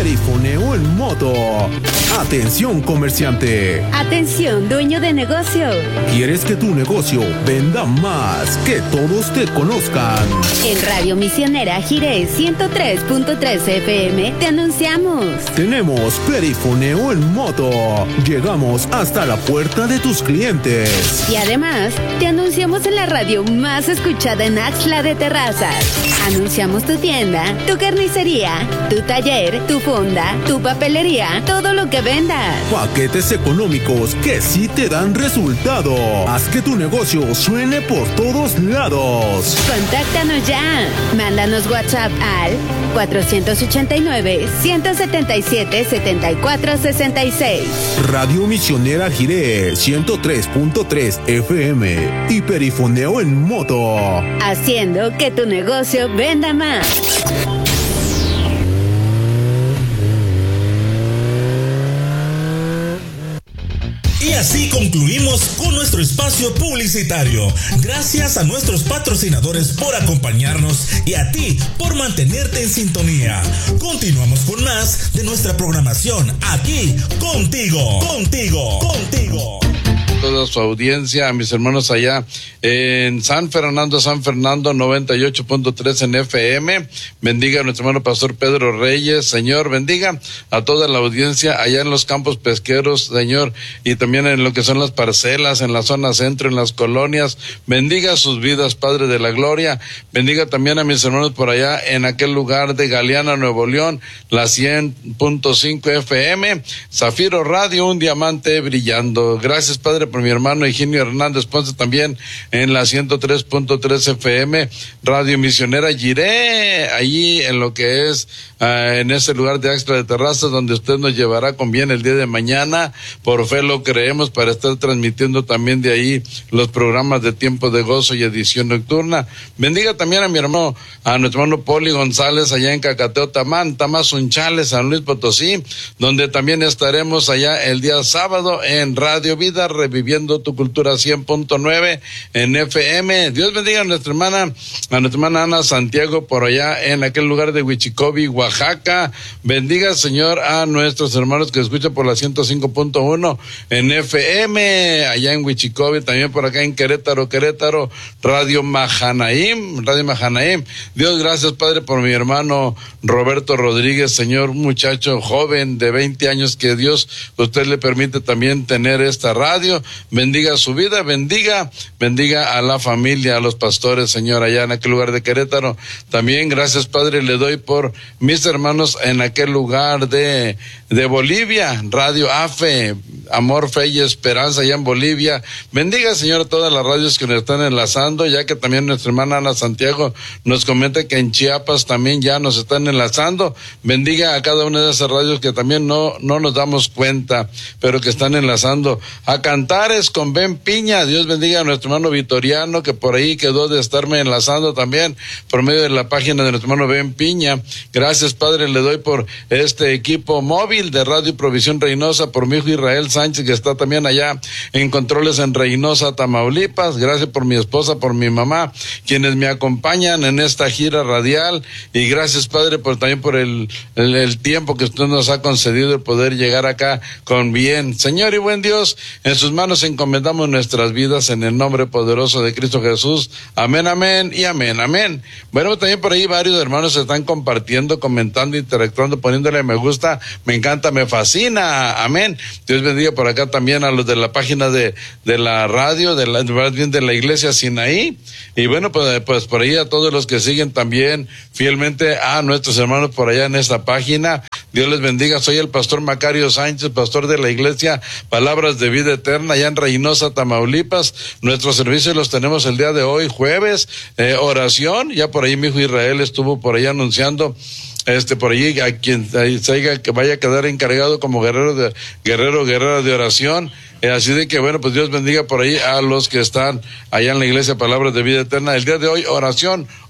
perifoneo en moto. Atención, comerciante. Atención, dueño de negocio. ¿Quieres que tu negocio venda más? Que todos te conozcan. En Radio Misionera Jiré 103.3 FM te anunciamos. Tenemos perifoneo en moto. Llegamos hasta la puerta de tus clientes. Y además, te anunciamos en la radio más escuchada en Axtla de Terrazas. Anunciamos tu tienda, tu carnicería, tu taller, tu fonda, tu papelería, todo lo que vendas. Paquetes económicos que sí te dan resultado. Haz que tu negocio suene por todos lados. Contáctanos ya. Mándanos WhatsApp al 489-177-7466. Radio Misionera Jiré 103.3 FM y perifoneo en moto. Haciendo que tu negocio venda más. Y así concluimos con nuestro espacio publicitario. Gracias a nuestros patrocinadores por acompañarnos y a ti por mantenerte en sintonía. Continuamos con más de nuestra programación aquí contigo. Toda su audiencia, a mis hermanos allá en San Fernando 98.3 en FM. Bendiga a nuestro hermano pastor Pedro Reyes, Señor, bendiga a toda la audiencia allá en los campos pesqueros, Señor, y también en lo que son las parcelas, en la zona centro, en las colonias. Bendiga sus vidas, Padre de la Gloria. Bendiga también a mis hermanos por allá en aquel lugar de Galeana, Nuevo León, la 100.5 FM, Zafiro Radio, un diamante brillando. Gracias, Padre, por mi hermano Higinio Hernández Ponce, también en la 103.3 FM, Radio Misionera Jiré, allí en lo que es, en ese lugar de Axtla de Terrazas, donde usted nos llevará con bien el día de mañana. Por fe lo creemos, para estar transmitiendo también de ahí los programas de Tiempo de Gozo y edición nocturna. Bendiga también a mi hermano, a nuestro hermano Poli González, allá en Cacateo, Tamazunchales, San Luis Potosí, donde también estaremos allá el día sábado en Radio Vida, reviviendo tu cultura 100.9 en FM. Dios bendiga a nuestra hermana Ana Santiago por allá en aquel lugar de Huichicobi, Oaxaca. Bendiga, Señor, a nuestros hermanos que escuchan por la 105.1 en FM, allá en Huichicobi, también por acá en Querétaro, Radio Mahanaim. Dios, gracias, Padre, por mi hermano Roberto Rodríguez, Señor, muchacho joven de 20 años, que Dios, usted le permite también tener esta radio. Bendiga su vida, bendiga a la familia, a los pastores, Señor, allá en aquel lugar de Querétaro. También, gracias, Padre, le doy por mis hermanos en aquel lugar de Bolivia, Radio AFE, Amor, Fe y Esperanza, allá en Bolivia. Bendiga, Señor, a todas las radios que nos están enlazando, ya que también nuestra hermana Ana Santiago nos comenta que en Chiapas también ya nos están enlazando. Bendiga a cada una de esas radios que también no nos damos cuenta, pero que están enlazando. A Cantares con Ben Piña, Dios bendiga a nuestro hermano Vitoriano, que por ahí quedó de estarme enlazando también por medio de la página de nuestro hermano Ben Piña. Gracias, Padre, le doy por este equipo móvil de Radio Provisión Reynosa, por mi hijo Israel Sánchez, que está también allá en controles en Reynosa, Tamaulipas. Gracias por mi esposa, por mi mamá, quienes me acompañan en esta gira radial. Y gracias, Padre, también por el tiempo que usted nos ha concedido, el poder llegar acá con bien. Señor y buen Dios, en sus manos encomendamos nuestras vidas en el nombre poderoso de Cristo Jesús. Amén, amén y amén, amén. Bueno, también por ahí varios hermanos se están compartiendo, comentando, interactuando, poniéndole me gusta, me encanta, me fascina. Amén. Dios bendiga por acá también a los de la página de la radio, de la iglesia Sinaí. Y bueno, pues por ahí a todos los que siguen también fielmente a nuestros hermanos por allá en esta página. Dios les bendiga. Soy el pastor Macario Sánchez, pastor de la iglesia Palabras de Vida Eterna, allá en Reynosa, Tamaulipas. Nuestros servicios los tenemos el día de hoy, jueves, oración. Ya por ahí mi hijo Israel estuvo por ahí anunciando por allí a quien se que vaya a quedar encargado como guerrera de oración. Así de que bueno, pues Dios bendiga por ahí a los que están allá en la iglesia Palabras de Vida Eterna. El día de hoy, oración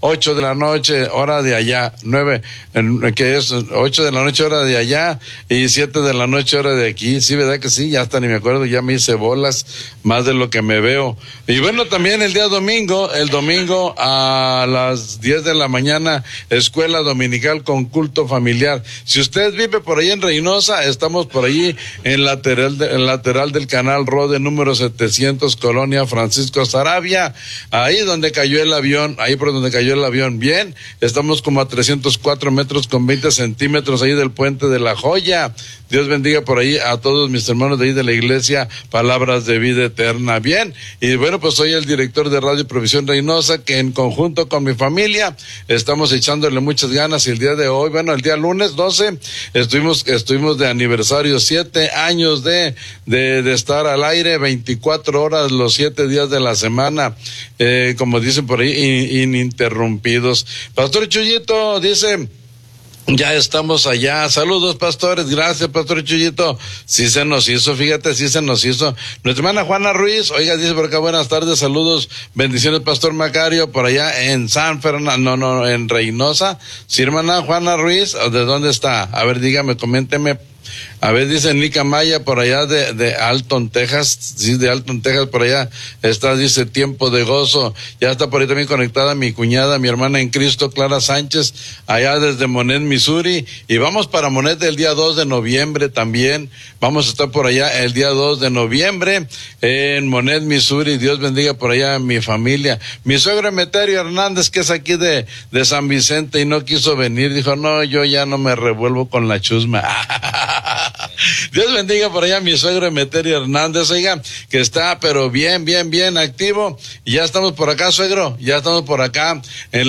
8 de la noche, hora de allá, 9, que es 8 de la noche, hora de allá, y 7 de la noche, hora de aquí. Sí, ¿verdad que sí? Ya hasta ni me acuerdo, ya me hice bolas, más de lo que me veo. Y bueno, también el domingo a las 10 de la mañana, escuela dominical con culto familiar. Si usted vive por ahí en Reynosa, estamos por ahí en lateral del Canal Rode, número 700, Colonia Francisco Saravia, ahí donde cayó el avión, ahí por donde cayó el avión. Bien, estamos como a 304 metros con 20 centímetros ahí del Puente de la Joya. Dios bendiga por ahí a todos mis hermanos de ahí de la iglesia Palabras de Vida Eterna. Bien, y bueno, pues soy el director de Radio Provisión Reynosa, que en conjunto con mi familia estamos echándole muchas ganas. Y el día de hoy, bueno, el día lunes 12, estuvimos de aniversario, 7 años de estar al aire, 24 horas los 7 días de la semana, como dicen por ahí, ininterrumpidos. Pastor Chuyito dice: ya estamos allá. Saludos, pastores. Gracias, Pastor Chuyito. Sí se nos hizo, fíjate, sí se nos hizo. Nuestra hermana Juana Ruiz, oiga, dice por acá: buenas tardes, saludos, bendiciones, Pastor Macario, por allá en San Fernando, en Reynosa. Sí, hermana Juana Ruiz, ¿de dónde está? A ver, dígame, coménteme. A ver, dice Nica Maya, por allá de Alton, Texas. Sí, de Alton, Texas, por allá está, dice, tiempo de gozo. Ya está por ahí también conectada mi cuñada, mi hermana en Cristo, Clara Sánchez, allá desde Monet, Missouri. Y vamos para Monet el día 2 de noviembre también. Vamos a estar por allá el día 2 de noviembre en Monet, Missouri. Dios bendiga por allá a mi familia. Mi suegro Emeterio Hernández, que es aquí de San Vicente y no quiso venir. Dijo: no, yo ya no me revuelvo con la chusma. Dios bendiga por allá a mi suegro Emeterio Hernández, oiga, que está pero bien activo. Y ya estamos por acá, suegro, ya estamos por acá en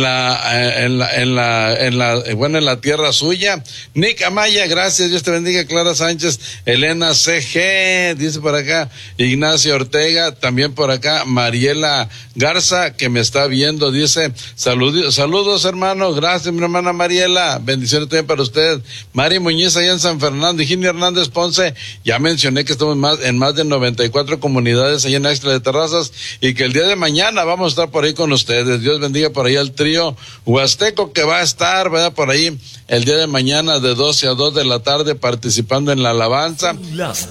la tierra suya. Nick Amaya, gracias, Dios te bendiga. Clara Sánchez, Elena CG, dice por acá Ignacio Ortega, también por acá Mariela Garza, que me está viendo, dice: saludos hermano, gracias mi hermana Mariela, bendiciones también para usted. Mari Muñiz allá en San Fernando, Higinio Hernández Ponce, ya mencioné que estamos en más de 94 comunidades allá en Axtla de Terrazas, y que el día de mañana vamos a estar por ahí con ustedes. Dios bendiga por ahí al trío huasteco que va a estar, ¿verdad? Por ahí el día de mañana de 12 a 2 de la tarde participando en la alabanza. Las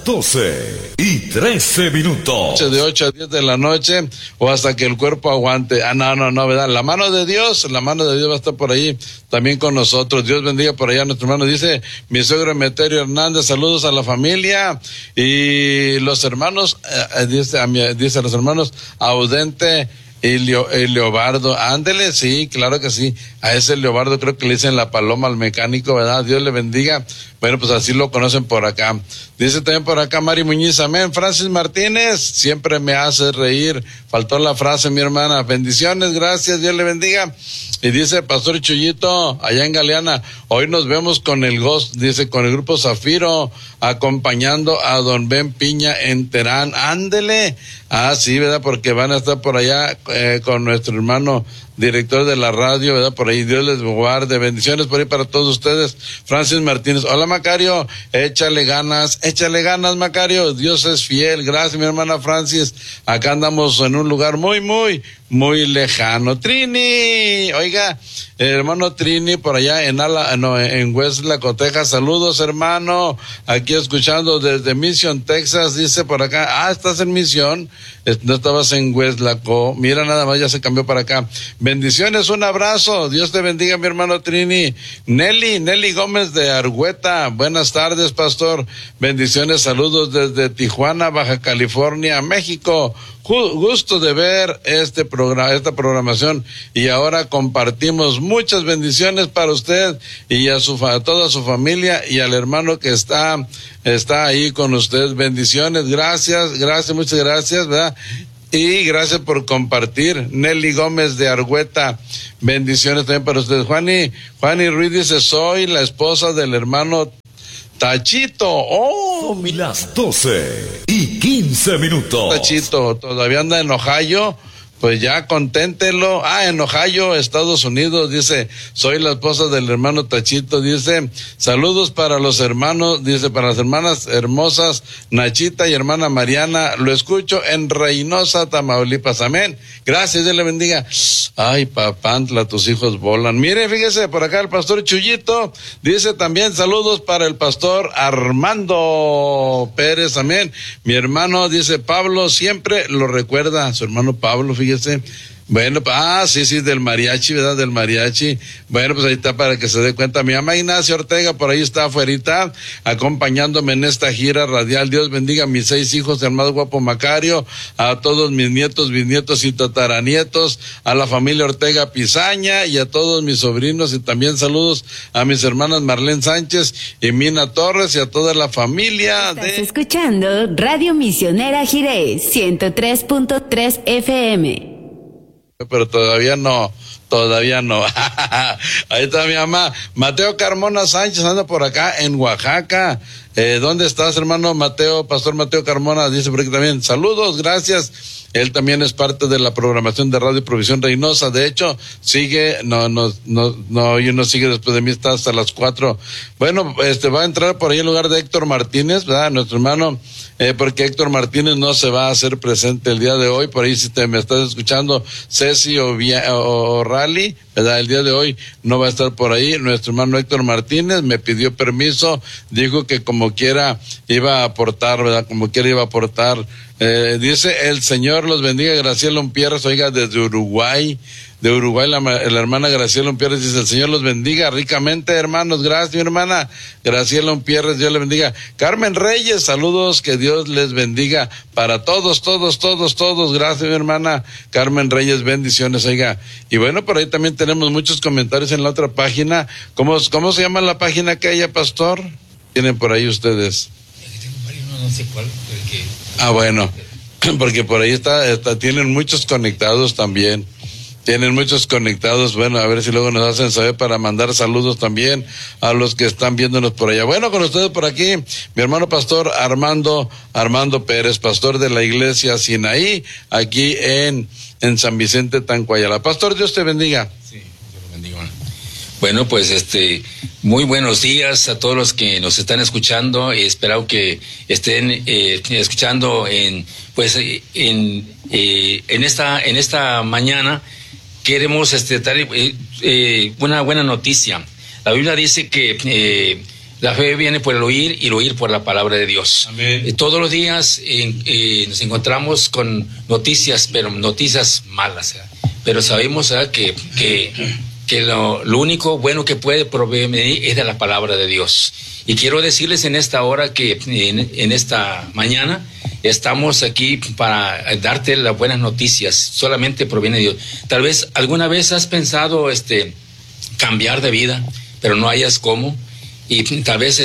12:13. De 8 a 10 de la noche, o hasta que el cuerpo aguante. No, ¿verdad? La mano de Dios va a estar por ahí también con nosotros. Dios bendiga por allá a nuestro hermano, dice mi suegro Emeterio Hernández, saludos a la familia y los hermanos, dice a los hermanos Audente y Leobardo. Ándele, sí, claro que sí, a ese Leobardo creo que le dicen la paloma al mecánico, ¿verdad? Dios le bendiga. Bueno, pues así lo conocen por acá. Dice también por acá Mari Muñiz, amén. Francis Martínez, siempre me hace reír. Faltó la frase, mi hermana. Bendiciones, gracias, Dios le bendiga. Y dice Pastor Chuyito, allá en Galeana, hoy nos vemos con el grupo Zafiro, acompañando a don Ben Piña en Terán. Ándele. Sí, ¿verdad? Porque van a estar por allá con nuestro hermano director de la radio, ¿verdad? Por ahí, Dios les guarde, bendiciones por ahí para todos ustedes. Francis Martínez, hola Macario, échale ganas Macario, Dios es fiel. Gracias mi hermana Francis, acá andamos en un lugar muy lejano. Trini, oiga, hermano Trini por allá en Westlaco, Texas, saludos hermano, aquí escuchando desde Mission, Texas, dice por acá, estás en Mission, no estabas en Westlaco, mira nada más, ya se cambió para acá. Bendiciones, un abrazo, Dios te bendiga mi hermano Trini. Nelly Gómez de Argüeta, buenas tardes pastor, bendiciones, saludos desde Tijuana, Baja California, México. Gusto de ver esta programación, y ahora compartimos muchas bendiciones para usted y a toda su familia y al hermano que está ahí con usted. Bendiciones, gracias, muchas gracias, ¿verdad? Y gracias por compartir. Nelly Gómez de Argüeta, bendiciones también para usted. Juani Ruiz dice: soy la esposa del hermano Tachito. Son las 12:15. Tachito todavía anda en Ohio, pues ya conténtelo. En Ohio, Estados Unidos, dice, soy la esposa del hermano Tachito, dice, saludos para los hermanos, dice, para las hermanas hermosas, Nachita y hermana Mariana, lo escucho en Reynosa, Tamaulipas, amén. Gracias, Dios le bendiga. Ay, papantla, tus hijos volan. Mire, fíjese, por acá el pastor Chuyito, dice también, saludos para el pastor Armando Pérez, amén. Mi hermano, dice, Pablo, siempre lo recuerda, su hermano Pablo, fíjese. Bueno, sí, del mariachi, ¿verdad? Del mariachi. Bueno, pues ahí está para que se dé cuenta. Mi mamá Ignacia Ortega por ahí está afuerita, acompañándome en esta gira radial. Dios bendiga a mis 6 hijos, el más guapo Macario, a todos mis nietos, bisnietos y tataranietos, a la familia Ortega Pizaña y a todos mis sobrinos, y también saludos a mis hermanas Marlene Sánchez y Mina Torres y a toda la familia. Estás escuchando Radio Misionera Jiré, 103.3 FM. Pero todavía no. Ahí está mi mamá. Mateo Carmona Sánchez anda por acá en Oaxaca. ¿Dónde estás, hermano Mateo? Pastor Mateo Carmona dice por aquí también, saludos, gracias. Él también es parte de la programación de Radio Provisión Reynosa. De hecho, sigue, hoy no sigue después de mí, está hasta las 4. Bueno, va a entrar por ahí en lugar de Héctor Martínez, ¿verdad? Nuestro hermano, porque Héctor Martínez no se va a hacer presente el día de hoy. Por ahí si me estás escuchando, Ceci o Rally, ¿verdad? El día de hoy no va a estar por ahí. Nuestro hermano Héctor Martínez me pidió permiso, dijo que como quiera iba a aportar, ¿verdad? Como quiera iba a aportar. Dice, el Señor los bendiga, Graciela Umpierres, oiga, desde Uruguay, la hermana Graciela Umpierres dice, el Señor los bendiga ricamente, hermanos, gracias, mi hermana Graciela Umpierres, Dios le bendiga. Carmen Reyes, saludos, que Dios les bendiga para todos, gracias, mi hermana Carmen Reyes, bendiciones, oiga. Y bueno, por ahí también tenemos muchos comentarios en la otra página. ¿Cómo se llama la página que haya, pastor? ¿Tienen por ahí ustedes? No sé cuál, bueno, porque por ahí tienen muchos conectados también. Bueno, a ver si luego nos hacen saber para mandar saludos también a los que están viéndonos por allá. Bueno, con ustedes por aquí, mi hermano pastor Armando Pérez, pastor de la iglesia Sinaí, aquí en San Vicente, Tancuayala. Pastor, Dios te bendiga. Sí, Dios lo bendiga. Bueno, pues muy buenos días a todos los que nos están escuchando. Espero que estén escuchando en esta mañana. Queremos dar una buena noticia. La Biblia dice que la fe viene por el oír y el oír por la palabra de Dios. Amén. Todos los días nos encontramos con noticias, pero noticias malas. Pero sabemos que lo único bueno que puede provenir es de la palabra de Dios. Y quiero decirles en esta hora que en esta mañana estamos aquí para darte las buenas noticias. Solamente proviene de Dios. Tal vez alguna vez has pensado cambiar de vida, pero no hayas cómo. Y tal vez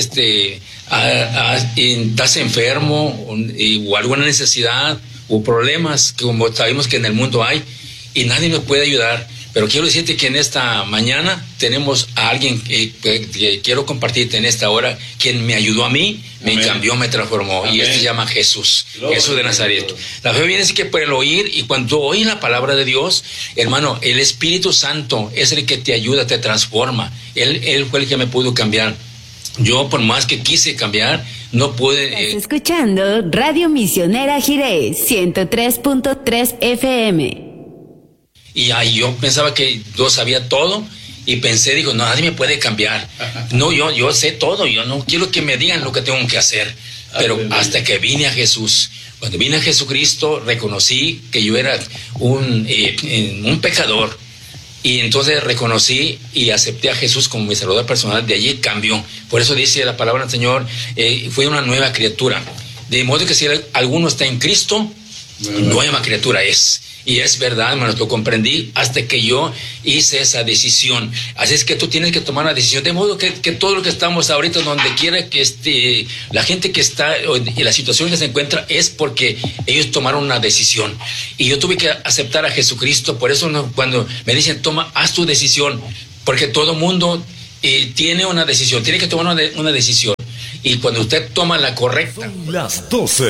estás enfermo o alguna necesidad o problemas, como sabemos que en el mundo hay, y nadie nos puede ayudar. Pero quiero decirte que en esta mañana tenemos a alguien que quiero compartirte en esta hora, quien me ayudó a mí, me cambió, me transformó. Amén. Y se llama Jesús, Jesús de Nazaret. La fe viene así que por el oír, y cuando oí la palabra de Dios, hermano, el Espíritu Santo es el que te ayuda, te transforma. Él fue el que me pudo cambiar. Yo, por más que quise cambiar, no pude. Estás escuchando Radio Misionera Jiré, 103.3 FM. Y yo pensaba que yo sabía todo y digo, no, nadie me puede cambiar. No, yo sé todo, yo no quiero que me digan lo que tengo que hacer. Pero hasta que vine a Jesús, cuando vine a Jesucristo, reconocí que yo era un pecador. Y entonces reconocí y acepté a Jesús como mi salvador personal. De allí cambió. Por eso dice la palabra del Señor, fue una nueva criatura. De modo que si alguno está en Cristo, nueva criatura es. Y es verdad, hermanos, lo comprendí hasta que yo hice esa decisión. Así es que tú tienes que tomar una decisión. De modo que todo lo que estamos ahorita, donde quiera que la gente que está en la situación que se encuentra, es porque ellos tomaron una decisión. Y yo tuve que aceptar a Jesucristo. Por eso cuando me dicen, haz tu decisión, porque todo mundo tiene una decisión, tiene que tomar una decisión. Y cuando usted toma la correcta. Son las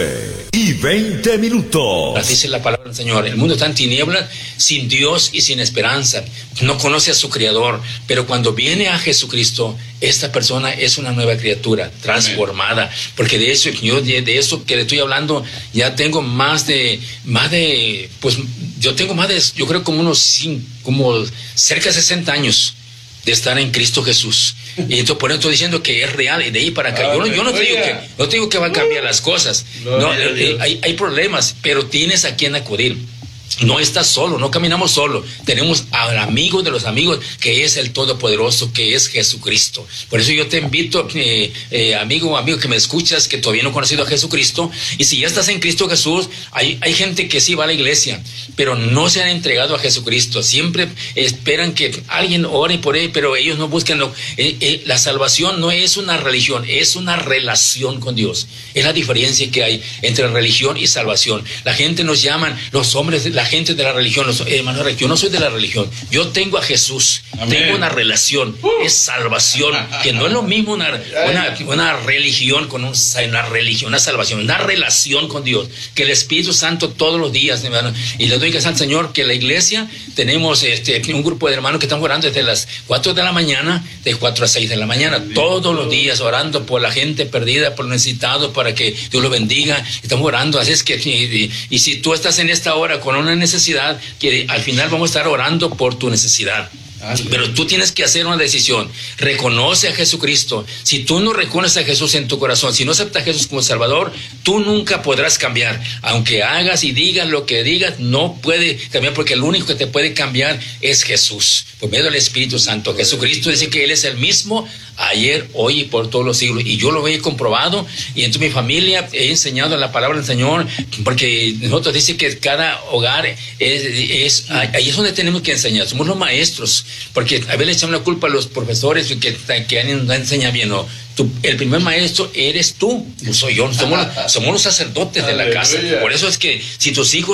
12:20. Así dice la palabra del Señor. El mundo está en tinieblas, sin Dios y sin esperanza. No conoce a su Creador. Pero cuando viene a Jesucristo, esta persona es una nueva criatura, transformada. Porque de eso que le estoy hablando, ya tengo yo creo como cerca de 60 años de estar en Cristo Jesús. Y entonces por eso estoy diciendo que es real, y de ahí para acá. Yo no te digo que va a cambiar las cosas. Hay problemas, pero tienes a quien acudir. No estás solo, no caminamos solo. Tenemos al amigo de los amigos, que es el Todopoderoso, que es Jesucristo. Por eso yo te invito, amigo que me escuchas, que todavía no he conocido a Jesucristo. Y si ya estás en Cristo Jesús, hay gente que sí va a la iglesia, pero no se han entregado a Jesucristo. Siempre esperan que alguien ore por él, pero ellos no buscan. La salvación no es una religión, es una relación con Dios. Es la diferencia que hay entre religión y salvación. La gente nos llaman los hombres, la gente de la religión. Hermano, yo no soy de la religión. Yo tengo a Jesús. Amén. Tengo una relación. Es salvación. Que no es lo mismo una religión con una salvación. Una relación con Dios. Que el Espíritu Santo todos los días, hermano. Y le doy gracias al Señor que la iglesia tenemos un grupo de hermanos que están orando desde las 4 de la mañana, de 4 a 6 de la mañana, todos los días orando por la gente perdida, por los necesitados, para que Dios lo bendiga. Estamos orando. Así es que, y si tú estás en esta hora con una necesidad, que al final vamos a estar orando por tu necesidad. Pero tú tienes que hacer una decisión. Reconoce a Jesucristo. Si tú no reconoces a Jesús en tu corazón, si no aceptas a Jesús como Salvador, tú nunca podrás cambiar. Aunque hagas y digas lo que digas, no puede cambiar, porque el único que te puede cambiar es Jesús, por medio del Espíritu Santo. Jesucristo dice que Él es el mismo ayer, hoy y por todos los siglos. Y yo lo he comprobado, y en mi familia he enseñado la palabra del Señor, porque nosotros dice que cada hogar ahí es donde tenemos que enseñar. Somos los maestros, porque a veces le echamos la culpa a los profesores que no enseñan bien. No, el primer maestro eres tú, no soy yo. Somos los sacerdotes de la casa. Por eso es que si tus hijos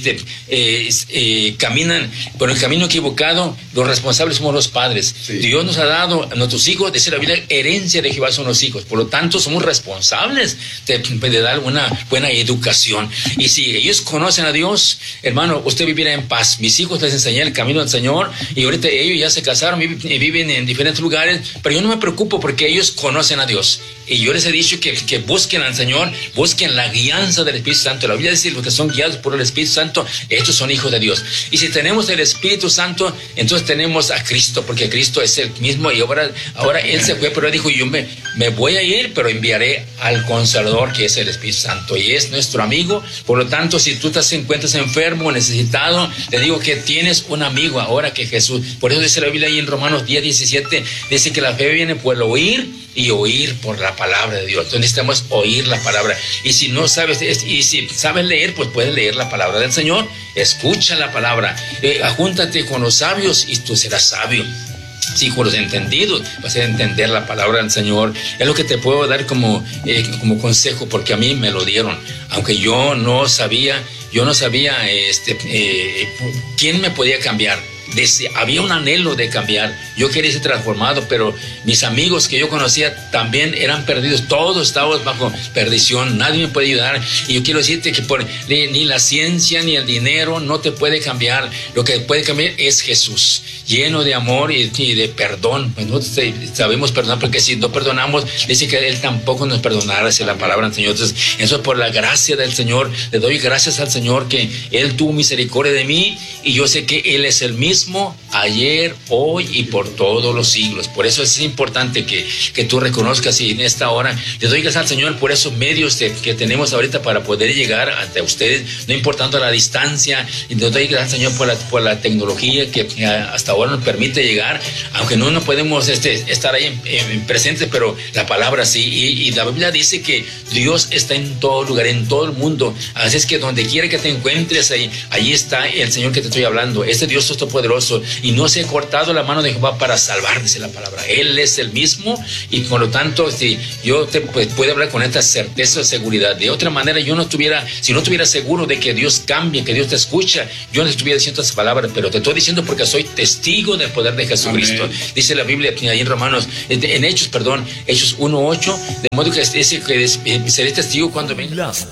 caminan por el camino equivocado, los responsables somos los padres. Sí. Dios nos ha dado a nuestros hijos, dice la Biblia, herencia de Jehová son los hijos. Por lo tanto, somos responsables de dar una buena educación. Y si ellos conocen a Dios, hermano, usted vivirá en paz. Mis hijos les enseñé el camino del Señor, y ahorita ellos ya se casaron y viven en diferentes lugares, pero yo no me preocupo porque ellos conocen a Dios. Y yo les he dicho que busquen al Señor, busquen la guianza del Espíritu Santo. La Biblia dice: los que son guiados por el Espíritu Santo, estos son hijos de Dios. Y si tenemos el Espíritu Santo, entonces tenemos a Cristo, porque Cristo es el mismo. Y ahora Él se fue, pero Él dijo: yo me voy a ir, pero enviaré al Consolador, que es el Espíritu Santo, y es nuestro amigo. Por lo tanto, si tú te encuentras enfermo, necesitado, le digo que tienes un amigo ahora, que Jesús. Por eso dice la Biblia ahí en Romanos 10:17, dice que la fe viene por el oír, y oír por la palabra de Dios. Entonces necesitamos oír la palabra. Y si no sabes, y si sabes leer, pues puedes leer la palabra del Señor. Escucha la palabra. Ajúntate con los sabios y tú serás sabio. Sí, con los entendidos vas a entender la palabra del Señor. Es lo que te puedo dar como consejo, porque a mí me lo dieron. Aunque yo no sabía quién me podía cambiar. Había un anhelo de cambiar. Yo quería ser transformado, pero mis amigos que yo conocía también eran perdidos. Todos estábamos bajo perdición. Nadie me puede ayudar. Y yo quiero decirte que ni la ciencia ni el dinero no te puede cambiar. Lo que puede cambiar es Jesús, lleno de amor y de perdón. Pues nosotros sabemos perdonar, porque si no perdonamos, dice que Él tampoco nos perdonará, es la palabra del Señor. Entonces, eso es por la gracia del Señor. Le doy gracias al Señor que Él tuvo misericordia de mí, y yo sé que Él es el mismo ayer, hoy y por todos los siglos. Por eso es importante que tú reconozcas, y en esta hora le doy gracias al Señor por esos medios que tenemos ahorita para poder llegar ante ustedes, no importando la distancia. Y le doy gracias al Señor por la tecnología que hasta ahora nos permite llegar, aunque no podemos estar ahí en presente, pero la palabra sí. Y la Biblia dice que Dios está en todo lugar, en todo el mundo. Así es que donde quiera que te encuentres, allí está el Señor que te estoy hablando. Este Dios todopoderoso Todopoderoso, y no se ha cortado la mano de Jehová para salvar, dice la palabra. Él es el mismo, y por lo tanto, si yo puedo hablar con esta certeza de seguridad. De otra manera, si no estuviera seguro de que Dios cambia, que Dios te escucha, yo no estuviera diciendo esas palabras, pero te estoy diciendo porque soy testigo del poder de Jesucristo. Amén. Dice la Biblia ahí en Romanos, en Hechos 1:8, de modo que seré testigo cuando venga. Las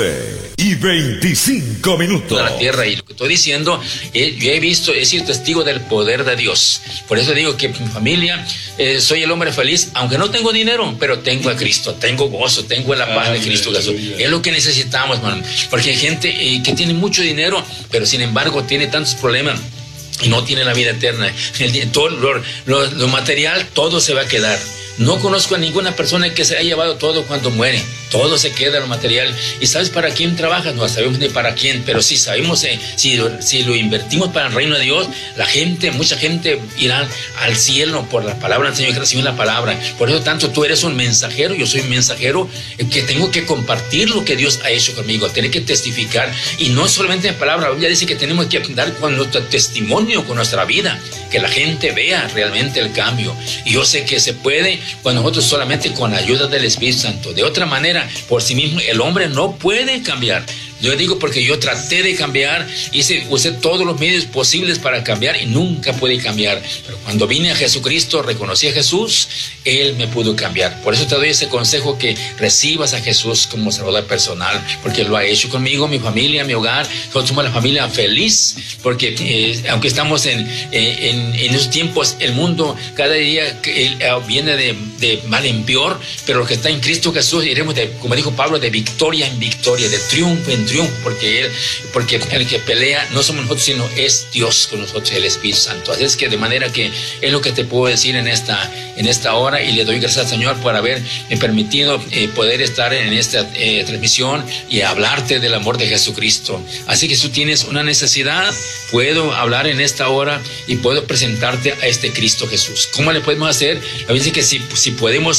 12:25. A la tierra, y lo que estoy diciendo, yo he sido testigo del poder de Dios. Por eso digo que mi familia, soy el hombre feliz, aunque no tengo dinero, pero tengo a Cristo, tengo gozo, tengo la paz de Cristo Jesús. Es lo que necesitamos, hermano, porque hay gente que tiene mucho dinero, pero sin embargo tiene tantos problemas y no tiene la vida eterna. Todo lo material, todo se va a quedar. No conozco a ninguna persona que se haya llevado todo cuando muere. Todo se queda en lo material. ¿Y sabes para quién trabajas? No sabemos ni para quién, pero sí sabemos, si lo invertimos para el reino de Dios, mucha gente irá al cielo por la palabra del Señor, que reciben la palabra. Por eso tanto tú eres un mensajero, yo soy un mensajero que tengo que compartir lo que Dios ha hecho conmigo, tener que testificar, y no solamente en palabra. La Biblia dice que tenemos que dar con nuestro testimonio, con nuestra vida, que la gente vea realmente el cambio. Y yo sé que se puede cuando nosotros solamente con la ayuda del Espíritu Santo. De otra manera, por sí mismo el hombre no puede cambiar. Yo digo porque yo traté de cambiar, usé todos los medios posibles para cambiar y nunca pude cambiar. Pero cuando vine a Jesucristo, reconocí a Jesús, Él me pudo cambiar. Por eso te doy ese consejo, que recibas a Jesús como Salvador personal, porque lo ha hecho conmigo, mi familia, mi hogar. Nosotros somos la familia feliz, porque aunque estamos en esos tiempos, el mundo cada día viene de mal en peor, pero lo que está en Cristo Jesús, iremos como dijo Pablo, de victoria en victoria, de triunfo en triunfo, porque el que pelea no somos nosotros, sino es Dios con nosotros, el Espíritu Santo. Así es que de manera que es lo que te puedo decir en esta hora, y le doy gracias al Señor por haberme permitido poder estar en esta transmisión y hablarte del amor de Jesucristo. Así que si tú tienes una necesidad, puedo hablar en esta hora y puedo presentarte a este Cristo Jesús. ¿Cómo le podemos hacer? A veces que si podemos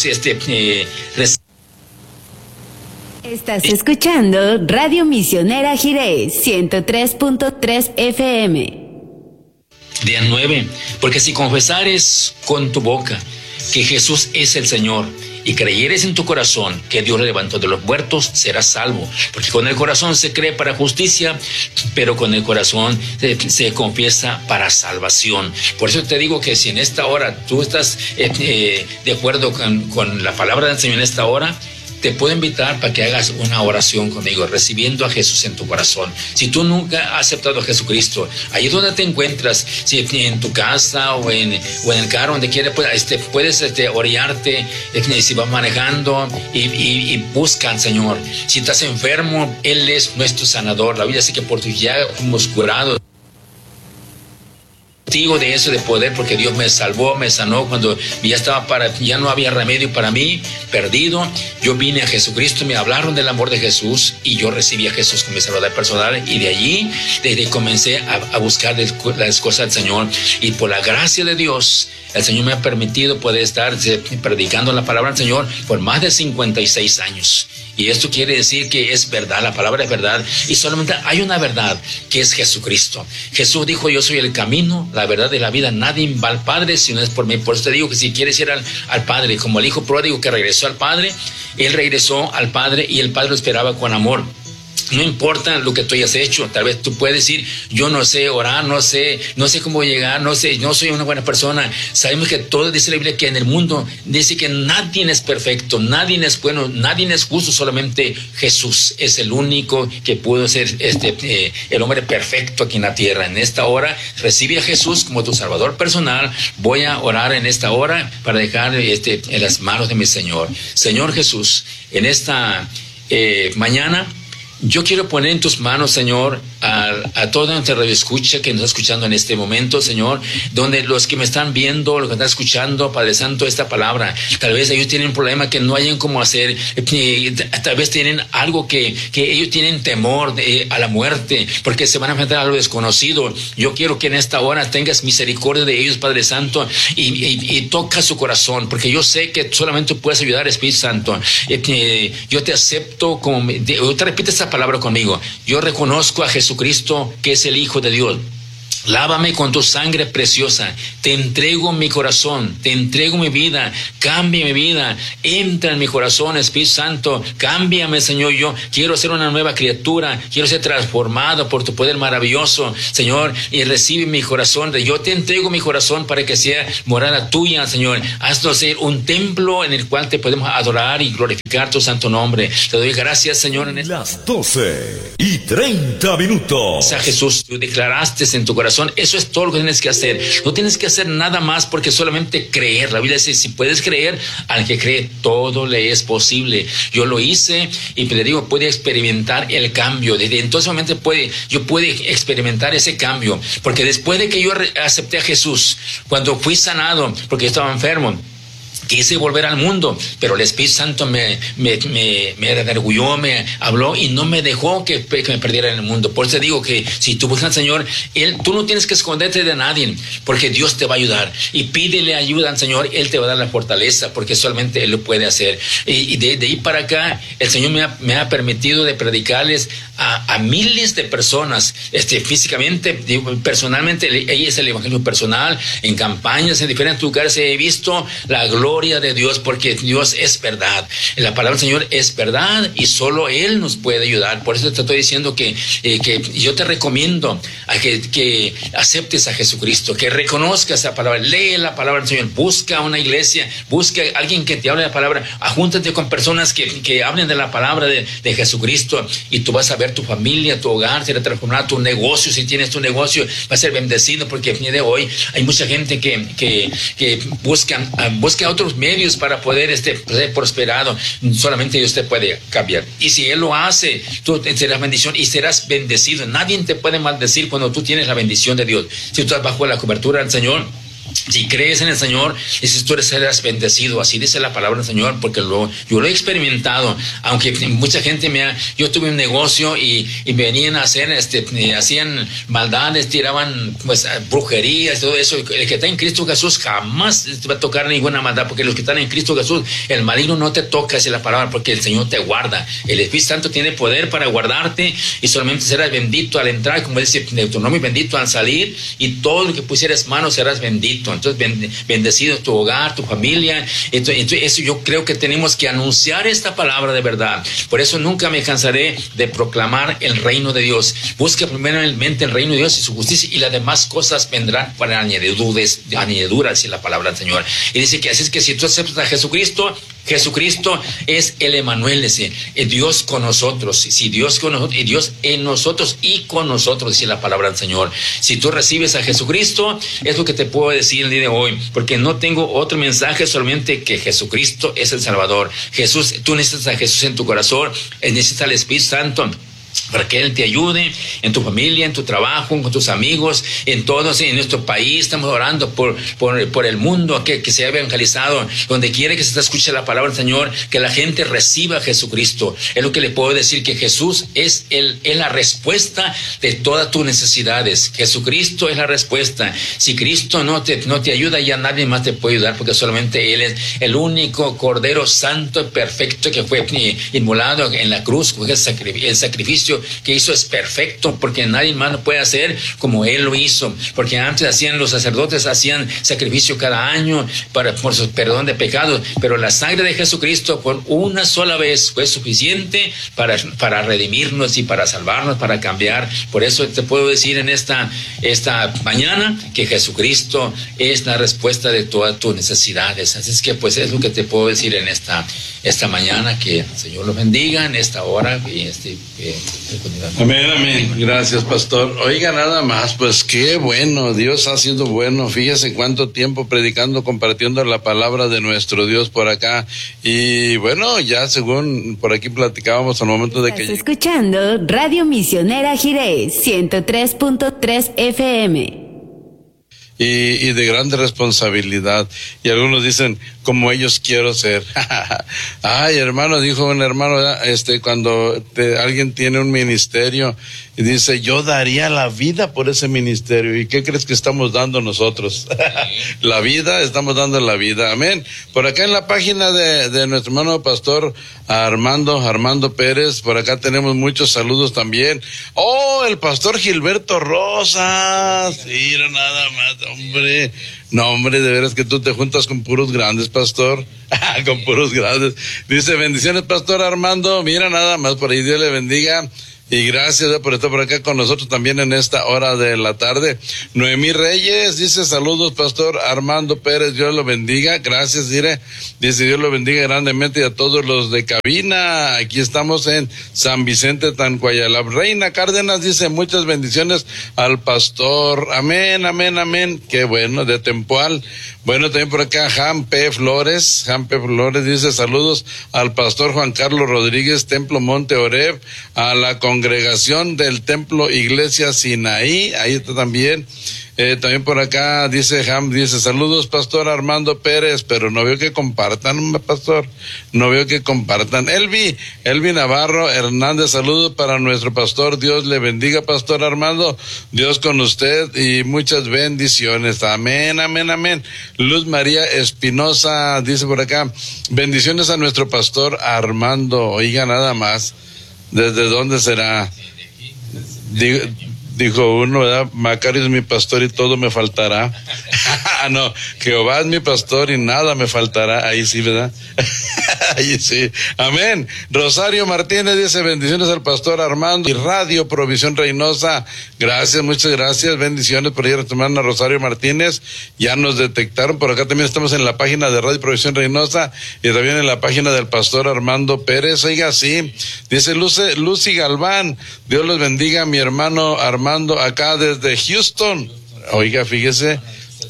Estás escuchando Radio Misionera Jiré 103.3 FM. Día 9. Porque si confesares con tu boca que Jesús es el Señor y creyeres en tu corazón que Dios le levantó de los muertos, serás salvo. Porque con el corazón se cree para justicia, pero con el corazón se confiesa para salvación. Por eso te digo que si en esta hora tú estás de acuerdo con la palabra del Señor en esta hora, te puedo invitar para que hagas una oración conmigo, recibiendo a Jesús en tu corazón. Si tú nunca has aceptado a Jesucristo, ahí donde te encuentras, si en tu casa o en el carro, donde quieras, puedes orillarte, si vas manejando y busca al Señor. Si estás enfermo, Él es nuestro sanador. La Biblia dice que por tus llagas fuimos curados. Testigo de eso, de poder, porque Dios me salvó, me sanó cuando ya no había remedio para mí, perdido. Yo vine a Jesucristo, me hablaron del amor de Jesús y yo recibí a Jesús como mi Salvador personal, y de allí comencé a buscar las cosas del Señor, y por la gracia de Dios el Señor me ha permitido poder estar predicando la palabra del Señor por más de 56 años. Y esto quiere decir que es verdad, la palabra es verdad, y solamente hay una verdad, que es Jesucristo. Jesús dijo: yo soy el camino, la verdad y la vida, nadie va al Padre si no es por mí. Por eso te digo que si quieres ir al Padre, como el hijo pródigo que regresó al Padre, él regresó al Padre y el Padre lo esperaba con amor. No importa lo que tú hayas hecho, tal vez tú puedes decir: yo no sé orar, no sé cómo llegar, no soy una buena persona. Sabemos que todo dice la Biblia que en el mundo dice que nadie es perfecto, nadie es bueno, nadie es justo, solamente Jesús es el único que pudo ser el hombre perfecto aquí en la tierra. En esta hora recibe a Jesús como tu Salvador personal. Voy a orar en esta hora para dejar en las manos de mi Señor. Señor Jesús, en esta mañana, yo quiero poner en tus manos, Señor, a toda nuestra radio escucha que nos está escuchando en este momento, Señor, donde los que me están viendo, los que están escuchando, Padre Santo, esta palabra, tal vez ellos tienen un problema que no hayan cómo hacer, tal vez tienen algo que ellos tienen temor a la muerte, porque se van a enfrentar a lo desconocido. Yo quiero que en esta hora tengas misericordia de ellos, Padre Santo, y toca su corazón, porque yo sé que solamente puedes ayudar, Espíritu Santo. Yo te acepto yo te repito esta palabra conmigo: yo reconozco a Jesucristo, que es el Hijo de Dios. Lávame con tu sangre preciosa. Te entrego mi corazón, te entrego mi vida. Cambia mi vida. Entra en mi corazón, Espíritu Santo. Cámbiame, Señor. Yo quiero ser una nueva criatura. Quiero ser transformado por tu poder maravilloso, Señor. Y recibe mi corazón. Yo te entrego mi corazón para que sea morada tuya, Señor. Hazlo ser un templo en el cual te podemos adorar y glorificar tu santo nombre. Te doy gracias, Señor. En las 12:30. A Jesús, tú declaraste en tu corazón. Eso es todo lo que tienes que hacer. No tienes que hacer nada más, porque solamente creer. La Biblia dice, si puedes creer, al que cree todo le es posible. Yo lo hice y le digo, puede experimentar el cambio. Desde entonces momento yo pude experimentar ese cambio, porque después de que yo acepté a Jesús, cuando fui sanado, porque yo estaba enfermo, quise volver al mundo, pero el Espíritu Santo me redarguyó, me habló y no me dejó que me perdiera en el mundo. Por eso digo que si tú buscas al Señor, tú no tienes que esconderte de nadie, porque Dios te va a ayudar. Y pídele ayuda al Señor, Él te va a dar la fortaleza, porque solamente Él lo puede hacer. Y de ahí para acá, el Señor me ha permitido de predicarles a miles de personas, físicamente, personalmente. Ahí es el evangelio personal, en campañas, en diferentes lugares he visto la gloria de Dios, porque Dios es verdad. La palabra del Señor es verdad y solo Él nos puede ayudar. Por eso te estoy diciendo que yo te recomiendo a que aceptes a Jesucristo, que reconozcas esa palabra, lee la palabra del Señor, busca una iglesia, busca a alguien que te hable de la palabra, júntate con personas que hablen de la palabra de Jesucristo, y tú vas a ver tu familia, tu hogar será transformado, tu negocio, si tienes tu negocio, va a ser bendecido, porque de hoy hay mucha gente que busca otros medios para poder ser prosperado. Solamente Dios te puede cambiar, y si Él lo hace, tú serás bendición y serás bendecido. Nadie te puede maldecir cuando tú tienes la bendición de Dios. Si tú estás bajo la cobertura del Señor, si crees en el Señor, dices, tú serás bendecido. Así dice la palabra del Señor, porque yo lo he experimentado. Aunque mucha gente yo tuve un negocio y venían a hacer, hacían maldades, tiraban brujerías, todo eso. El que está en Cristo Jesús jamás te va a tocar ninguna maldad, porque los que están en Cristo Jesús, el maligno no te toca, dice la palabra, porque el Señor te guarda. El Espíritu Santo tiene poder para guardarte, y solamente serás bendito al entrar, como dice Deuteronomio, bendito al salir, y todo lo que pusieras manos serás bendito. Entonces, bendecido tu hogar, tu familia. Entonces, eso yo creo que tenemos que anunciar esta palabra de verdad. Por eso nunca me cansaré de proclamar el reino de Dios. Busca primeramente el reino de Dios y su justicia, y las demás cosas vendrán para añadiduras, dice la palabra del Señor. Y dice que así es que si tú aceptas a Jesucristo es el Emanuel, dice, Dios con nosotros. Si Dios con nosotros, y Dios en nosotros y con nosotros, dice la palabra del Señor. Si tú recibes a Jesucristo, es lo que te puedo decir el día de hoy, porque no tengo otro mensaje, solamente que Jesucristo es el Salvador. Tú necesitas a Jesús en tu corazón, necesitas al Espíritu Santo para que Él te ayude en tu familia, en tu trabajo, con tus amigos, en todos, en nuestro país. Estamos orando por el mundo, que sea evangelizado, donde quiera que se escuche la palabra del Señor, que la gente reciba a Jesucristo. Es lo que le puedo decir, que Jesús es la respuesta de todas tus necesidades. Jesucristo es la respuesta. Si Cristo no te ayuda, ya nadie más te puede ayudar, porque solamente Él es el único Cordero Santo y perfecto que fue inmolado en la cruz. El sacrificio que hizo es perfecto, porque nadie más lo puede hacer como Él lo hizo. Porque antes los sacerdotes hacían sacrificio cada año por su perdón de pecados, pero la sangre de Jesucristo por una sola vez fue suficiente para redimirnos y para salvarnos, para cambiar. Por eso te puedo decir en esta mañana que Jesucristo es la respuesta de todas tus necesidades. Así es que pues es lo que te puedo decir en esta mañana. Que el Señor los bendiga en esta hora y amén, amén. Gracias, pastor. Oiga, nada más, pues qué bueno, Dios ha sido bueno. Fíjese cuánto tiempo predicando, compartiendo la palabra de nuestro Dios por acá. Y bueno, ya según por aquí platicábamos al momento de que... Estás escuchando Radio Misionera Jiré, 103.3 FM. y de grande responsabilidad. Y algunos dicen, como ellos quiero ser. Ay, hermano, dijo un hermano, cuando alguien tiene un ministerio y dice, yo daría la vida por ese ministerio. ¿Y qué crees que estamos dando nosotros? La vida, estamos dando la vida. Amén. Por acá en la página de nuestro hermano pastor Armando Pérez, por acá tenemos muchos saludos también. Oh, el pastor Gilberto Rosas. Mira nada más, hombre. No, hombre, de veras que tú te juntas con puros grandes, pastor. Con puros grandes. Dice, bendiciones, pastor Armando. Mira nada más, por ahí Dios le bendiga. Y gracias por estar por acá con nosotros también en esta hora de la tarde. Noemí Reyes dice, saludos, pastor Armando Pérez, Dios lo bendiga. Gracias, dice Dios lo bendiga grandemente, y a todos los de cabina. Aquí estamos en San Vicente, Tancuayala. Reina Cárdenas dice, muchas bendiciones al pastor. Amén, amén, amén. Qué bueno, de Tempoal. Bueno, también por acá Jampe Flores dice, saludos al pastor Juan Carlos Rodríguez, Templo Monte Oreb, a la congregación del Templo Iglesia Sinaí, ahí está también. También por acá dice saludos, pastor Armando Pérez, pero no veo que compartan, pastor, no veo que compartan. Elvi Navarro Hernández, saludos para nuestro pastor, Dios le bendiga, pastor Armando, Dios con usted y muchas bendiciones, amén, amén, amén. Luz María Espinosa dice por acá, bendiciones a nuestro pastor Armando, oiga nada más, ¿desde dónde será? Dijo uno, ¿verdad? Macario es mi pastor y todo me faltará. No, Jehová es mi pastor y nada me faltará. Ahí sí, ¿verdad? Ahí sí. Amén. Rosario Martínez dice, bendiciones al pastor Armando y Radio Provisión Reynosa. Gracias, muchas gracias. Bendiciones por ir a tu hermana Rosario Martínez. Ya nos detectaron. Por acá también estamos en la página de Radio Provisión Reynosa y también en la página del pastor Armando Pérez. Oiga, sí. Dice Lucy Galván. Dios los bendiga, mi hermano Armando, acá desde Houston. Oiga, fíjese.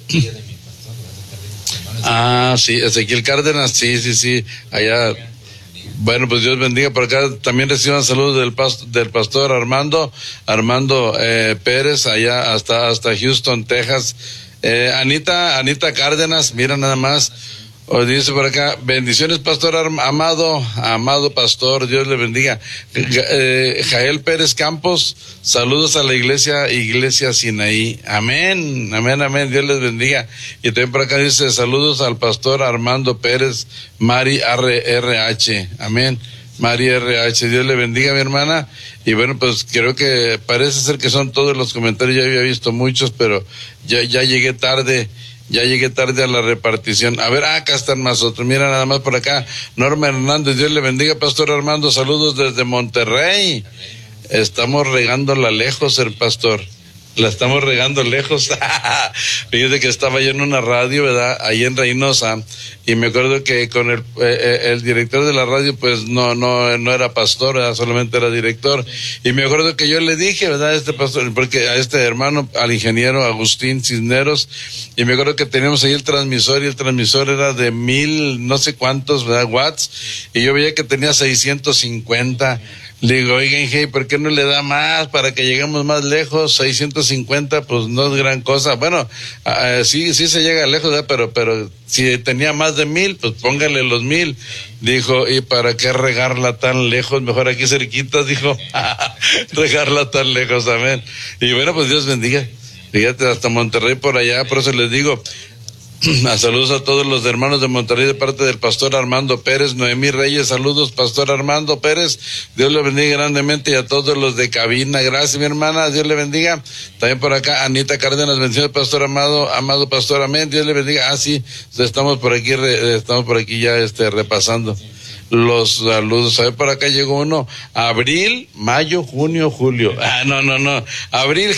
Sí, Ezequiel Cárdenas, sí, allá. Bueno, pues Dios bendiga. Por acá también reciban saludos del pastor Armando Pérez, allá hasta Houston, Texas. Anita Cárdenas, mira nada más. Dice por acá, bendiciones, pastor amado pastor, Dios le bendiga. Jael Pérez Campos, saludos a la iglesia Sinaí. Amén, amén, amén, Dios les bendiga. Y también por acá dice, saludos al pastor Armando Pérez, Mari RH. Amén, Mari RH, Dios le bendiga, mi hermana. Y bueno, pues creo que parece ser que son todos los comentarios, ya había visto muchos, pero ya llegué tarde. Ya llegué tarde a la repartición. A ver, acá están más otros. Mira nada más por acá. Norma Hernández, Dios le bendiga, pastor Armando. Saludos desde Monterrey. Estamos regándola lejos, el pastor. La estamos regando lejos. Fíjate que estaba yo en una radio, ¿verdad? Ahí en Reynosa. Y me acuerdo que con el director de la radio, pues no era pastor, ¿verdad? Solamente era director. Y me acuerdo que yo le dije, ¿verdad? Este pastor, porque a este hermano, al ingeniero Agustín Cisneros, y me acuerdo que teníamos ahí el transmisor, y el transmisor era de 1000, no sé cuántos, ¿verdad? Watts. Y yo veía que tenía 650. Le digo, oiga, Inge, ¿por qué no le da más para que lleguemos más lejos? 650, pues no es gran cosa. Bueno, sí se llega lejos, ¿verdad? Pero si tenía más de 1000, pues póngale los 1000. Dijo, ¿y para qué regarla tan lejos? Mejor aquí cerquitas, dijo. Regarla tan lejos, amén. Y bueno, pues Dios bendiga. Fíjate, hasta Monterrey por allá, por eso les digo. Saludos a todos los hermanos de Monterrey de parte del pastor Armando Pérez. Noemí Reyes, saludos, pastor Armando Pérez, Dios le bendiga grandemente, y a todos los de cabina. Gracias, mi hermana, Dios le bendiga. También por acá Anita Cárdenas, bendiciones, pastor amado pastor, amén, Dios le bendiga. Sí, estamos por aquí ya repasando los saludos. A ver, por acá llegó uno. Abril, mayo, junio, julio. No. Abril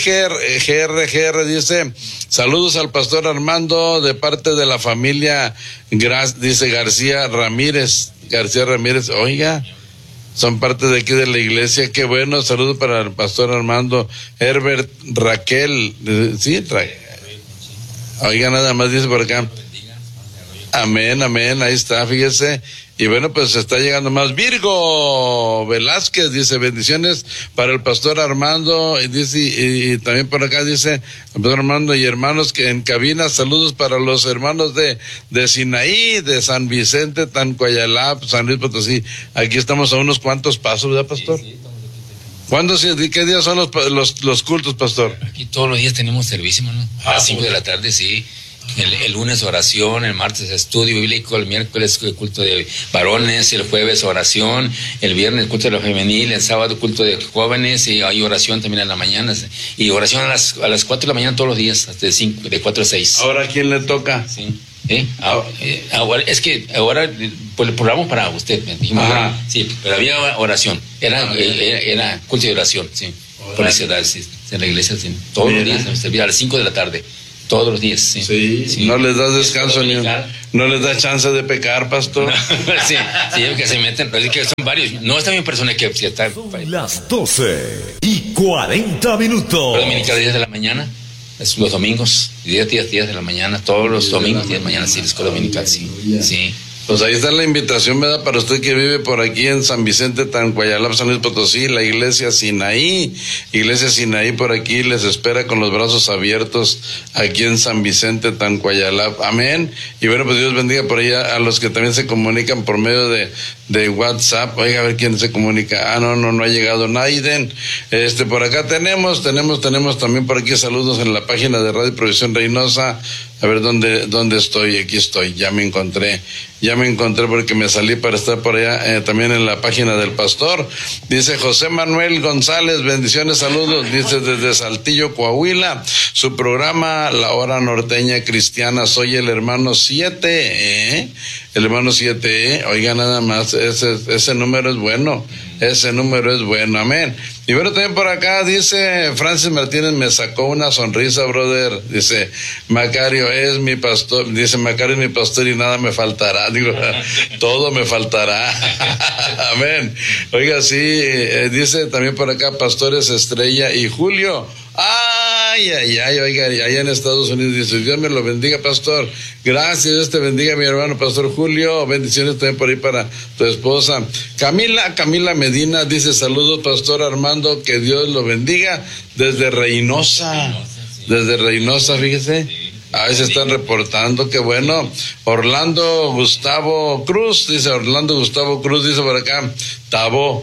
GR dice, saludos al pastor Armando de parte de la familia, dice García Ramírez. Oiga, son parte de aquí de la iglesia. Qué bueno, saludos para el pastor Armando. Herbert Raquel, sí, oiga, nada más dice por acá. Amén, amén, ahí está, fíjese. Y bueno, pues está llegando más. Virgo Velázquez dice, bendiciones para el pastor Armando, y dice, y también por acá dice, el pastor Armando y hermanos que en cabina, saludos para los hermanos de Sinaí, de San Vicente, Tancuayalap, San Luis Potosí. Aquí estamos a unos cuantos pasos, ¿verdad, pastor? Sí, ¿cuándo, qué días son los cultos, pastor? Aquí todos los días tenemos servicio, ¿no? A las 5 de la tarde, sí. El lunes oración, el martes estudio bíblico, el miércoles culto de varones, el jueves oración, el viernes culto de la femenil, el sábado culto de jóvenes, y hay oración también en la mañana, y oración a las 4 de la mañana todos los días, hasta de 4 a 6. ¿Ahora a quién le toca? Sí. Ahora, es que ahora pues, el programa para usted, dijimos, sí, pero había oración, era culto de oración, sí, por la ciudad, sí, en la iglesia, sí, todos los días, servía a las 5 de la tarde. Todos los días, sí. Sí. No les das descanso no les da chance de pecar, pastor. sí, que se meten, pero es que son varios. No está bien persona que está. Son las 12:40. Los dominicales 10 de la mañana, los domingos, 10 de la mañana, todos los domingos 10 de la mañana, sí, la escuela dominical, sí. Pues ahí está la invitación, ¿verdad? Para usted que vive por aquí en San Vicente, Tancuayalap, San Luis Potosí, la iglesia Sinaí por aquí les espera con los brazos abiertos aquí en San Vicente, Tancuayalap. Amén. Y bueno, pues Dios bendiga por allá a los que también se comunican por medio de WhatsApp. Oiga, a ver quién se comunica. No ha llegado Naiden. Por acá tenemos también por aquí saludos en la página de Radio Provisión Reynosa. A ver dónde estoy. Aquí estoy, ya me encontré porque me salí para estar por allá, también en la página del pastor. Dice José Manuel González, bendiciones, saludos, dice desde Saltillo, Coahuila, su programa La Hora Norteña Cristiana, soy el hermano 7, el hermano 7, oiga nada más, ese número es bueno, amén. Y bueno, también por acá dice Francis Martínez, me sacó una sonrisa, brother, dice Macario es mi pastor y nada me faltará, digo, todo me faltará, amén. Oiga, sí, dice también por acá Pastores Estrella y Julio, oiga, allá en Estados Unidos, dice, Dios me lo bendiga, pastor, gracias, Dios te bendiga, mi hermano, pastor Julio, bendiciones también por ahí para tu esposa. Camila Medina dice, saludos, pastor Armando, que Dios lo bendiga, desde Reynosa, fíjese. A veces están reportando, qué bueno. Orlando Gustavo Cruz dice por acá, Tabo,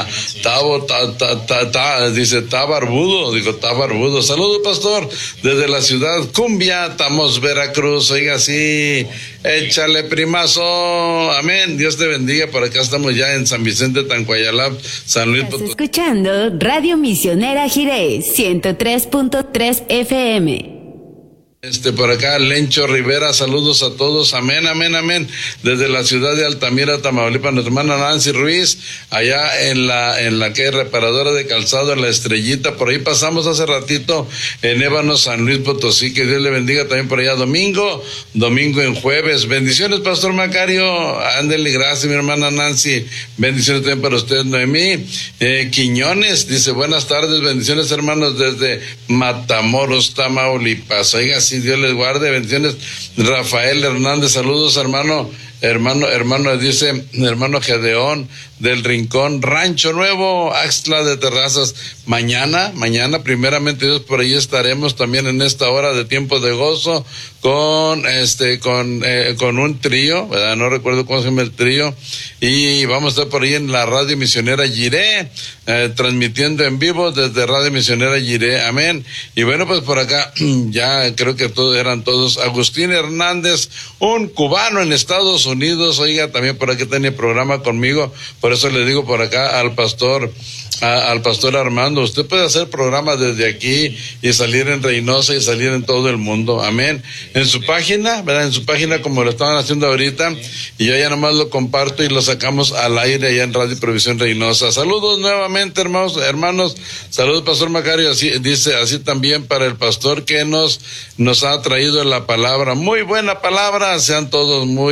dice, está barbudo. Saludos, pastor, desde la ciudad Cumbia, Tamos, Veracruz. Oiga, sí, échale primazo, amén, Dios te bendiga. Por acá estamos ya en San Vicente, Tancuayalap, San Luis Potosí. Estás escuchando Radio Misionera Jiré, 103.3 FM. Por acá, Lencho Rivera, saludos a todos, amén. Desde la ciudad de Altamira, Tamaulipas, nuestra hermana Nancy Ruiz, allá en la que es reparadora de calzado, en la Estrellita, por ahí pasamos hace ratito, en Ébano, San Luis Potosí, que Dios le bendiga también por allá, domingo en jueves, bendiciones, pastor Macario, ándele, gracias, mi hermana Nancy, bendiciones también para usted, Noemí, Quiñones, dice, buenas tardes, bendiciones, hermanos, desde Matamoros, Tamaulipas, oiga, si Dios les guarde, bendiciones. Rafael Hernández, saludos, hermano, dice, hermano Gedeón del Rincón, Rancho Nuevo, Axtla de Terrazas. Mañana, primeramente Dios, por ahí estaremos también en esta hora de tiempo de gozo con un trío, ¿verdad? No recuerdo cómo se llama el trío, y vamos a estar por ahí en la Radio Misionera Jiré, transmitiendo en vivo desde Radio Misionera Jiré, amén. Y bueno, pues por acá ya creo que eran todos. Agustín Hernández, un cubano en Estados Unidos, oiga, también por aquí tenía programa conmigo, por eso le digo por acá al pastor Armando, usted puede hacer programas desde aquí y salir en Reynosa y salir en todo el mundo, amén. En su página, ¿verdad? En su página, como lo estaban haciendo ahorita, y yo ya nomás lo comparto y lo sacamos al aire allá en Radio Provisión Reynosa. Saludos nuevamente, hermanos, saludos, pastor Macario, así dice, así también para el pastor que nos ha traído la palabra, muy buena palabra, sean todos muy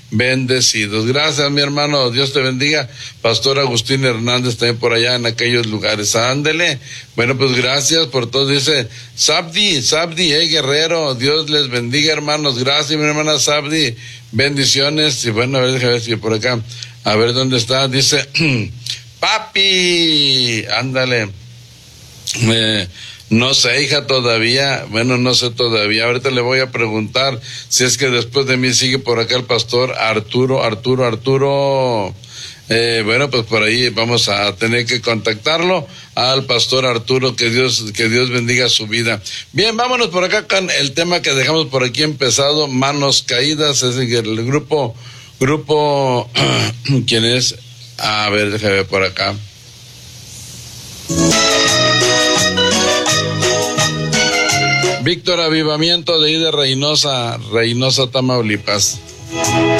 bendecidos. Gracias, mi hermano, Dios te bendiga. Pastor Agustín Hernández también por allá en aquellos lugares, ándele. Bueno, pues gracias por todo. Dice Sabdi, Guerrero, Dios les bendiga, hermanos. Gracias, mi hermana Sabdi, bendiciones. Y bueno, a ver, déjame ver si por acá, a ver dónde está. Dice papi, ándale. No sé, hija, todavía, bueno, no sé todavía, ahorita le voy a preguntar si es que después de mí sigue por acá el pastor Arturo. Bueno, pues por ahí vamos a tener que contactarlo al pastor Arturo, que Dios bendiga su vida. Bien, vámonos por acá con el tema que dejamos por aquí empezado, Manos Caídas, es el grupo, ¿quién es? A ver, déjame ver por acá. Víctor Avivamiento de ahí de Reynosa, Tamaulipas.